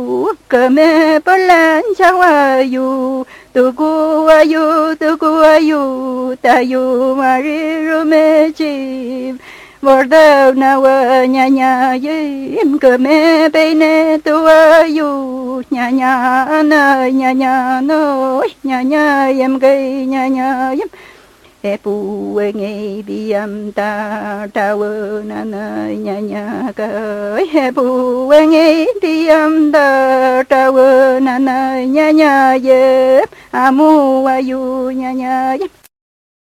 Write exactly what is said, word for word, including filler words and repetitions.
Cơ mê bó lan cháu ayu, tu cu ayu, tu cu ayu, ta yu ma ri ru mê chim. Vår đâu nào nhà nhà yếm cơ mê bê nê tu ayu, nhà nhà nơi nhà nhà nơi, nhà nhà yếm gây nhà nhà yếm. E pu e nghe bi am ta ta vơ na na nya nya ca e pu e nghe bi am ta ta vơ na na nya nya ye amu ayu nya nya ye